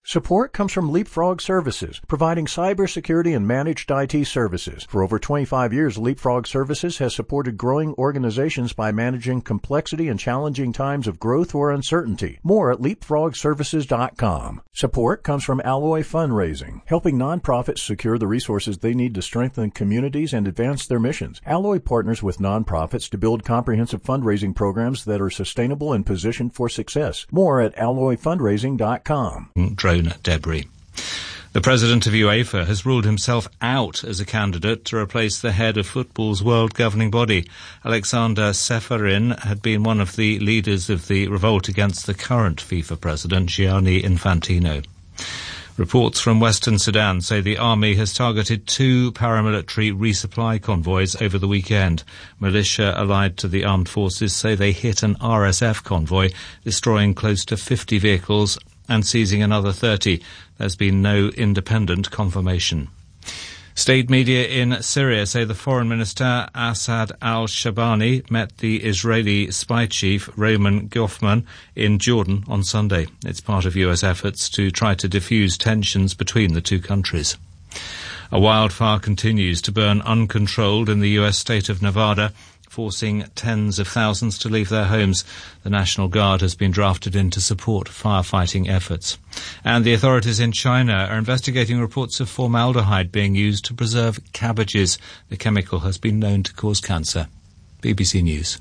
Support comes from Leapfrog Services, providing cybersecurity and managed IT services. For over 25 years, Leapfrog Services has supported growing organizations by managing complexity and challenging times of growth or uncertainty. More at leapfrogservices.com. Support comes from Alloy Fundraising, helping nonprofits secure the resources they need to strengthen communities and advance their missions. Alloy partners with nonprofits to build comprehensive fundraising programs that are sustainable and positioned for success. More at alloyfundraising.com. Drone debris. The president of UEFA has ruled himself out as a candidate to replace the head of football's world governing body. Alexander Ceferin had been one of the leaders of the revolt against the current FIFA president, Gianni Infantino. Reports from Western Sudan say the army has targeted 2 paramilitary resupply convoys over the weekend. Militia allied to the armed forces say they hit an RSF convoy, destroying close to 50 vehicles and seizing another 30. There's been no independent confirmation. State media in Syria say the foreign minister Assad al-Shabani met the Israeli spy chief Roman Goffman in Jordan on Sunday. It's part of US efforts to try to diffuse tensions between the two countries. A wildfire continues to burn uncontrolled in the US state of Nevada, forcing tens of thousands to leave their homes. The National Guard has been drafted in to support firefighting efforts. And the authorities in China are investigating reports of formaldehyde being used to preserve cabbages. The chemical has been known to cause cancer. BBC News.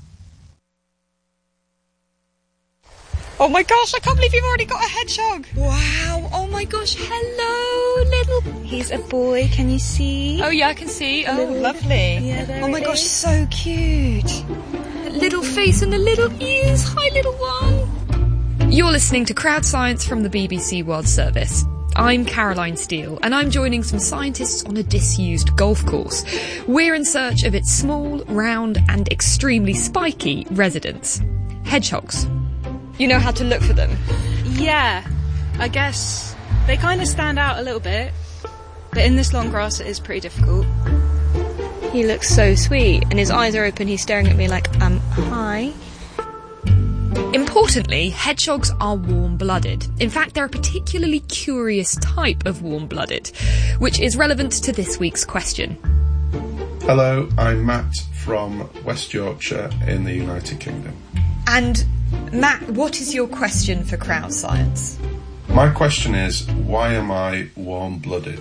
Oh my gosh, I can't believe you've already got a hedgehog. Wow, oh my gosh, hello, little... He's a boy, can you see? Oh yeah, I can see. Oh, lovely. Yeah, oh my gosh, so cute. Little face and the little ears. Hi, little one. You're listening to Crowd Science from the BBC World Service. I'm Caroline Steele, and I'm joining some scientists on a disused golf course. We're in search of its small, round, and extremely spiky residents. Hedgehogs. You know how to look for them? Yeah, I guess. They kind of stand out a little bit, but in this long grass it is pretty difficult. He looks so sweet, and his eyes are open. He's staring at me like, hi. Importantly, hedgehogs are warm-blooded. In fact, they're a particularly curious type of warm-blooded, which is relevant to this week's question. Hello, I'm Matt from West Yorkshire in the United Kingdom. And Matt, what is your question for Crowd Science? My question is, why am I warm-blooded?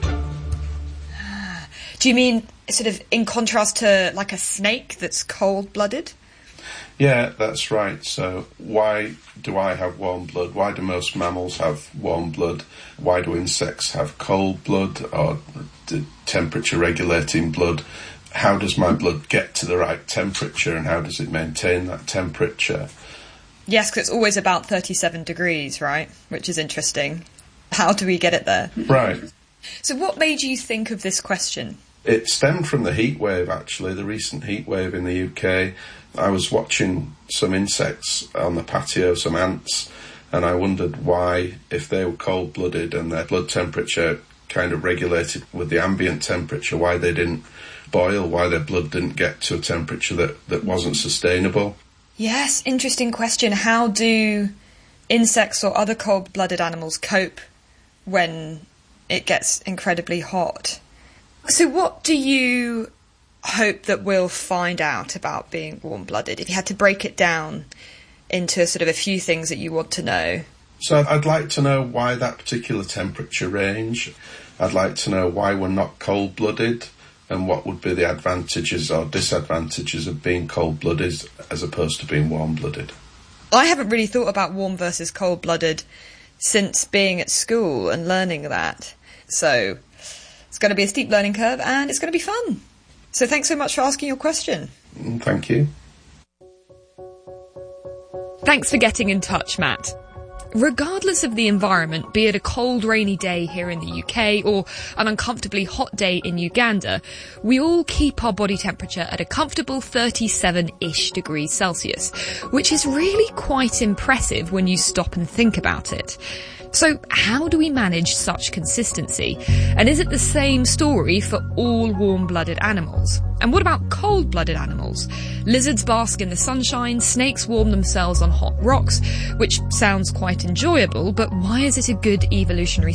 Do you mean sort of in contrast to like a snake that's cold-blooded? Yeah, that's right. So why do I have warm blood? Why do most mammals have warm blood? Why do insects have cold blood or temperature regulating blood? How does my blood get to the right temperature and how does it maintain that temperature? Yes, because it's always about 37 degrees, right? Which is interesting. How do we get it there? Right. So what made you think of this question? It stemmed from the heat wave, actually, the recent heat wave in the UK. I was watching some insects on the patio, some ants, and I wondered why, if they were cold-blooded and their blood temperature kind of regulated with the ambient temperature, why they didn't boil, why their blood didn't get to a temperature that wasn't sustainable. Yes, interesting question. How do insects or other cold-blooded animals cope when it gets incredibly hot? So what do you hope that we'll find out about being warm-blooded, if you had to break it down into sort of a few things that you want to know? So I'd like to know why that particular temperature range. I'd like to know why we're not cold-blooded and what would be the advantages or disadvantages of being cold-blooded as opposed to being warm-blooded. I haven't really thought about warm versus cold-blooded since being at school and learning that. So it's going to be a steep learning curve and it's going to be fun. So thanks so much for asking your question. Thank you. Thanks for getting in touch, Matt. Regardless of the environment, be it a cold, rainy day here in the UK or an uncomfortably hot day in Uganda, we all keep our body temperature at a comfortable 37-ish degrees Celsius, which is really quite impressive when you stop and think about it. So how do we manage such consistency? And is it the same story for all warm-blooded animals? And what about cold-blooded animals? Lizards bask in the sunshine, snakes warm themselves on hot rocks, which sounds quite enjoyable, but why is it a good evolutionary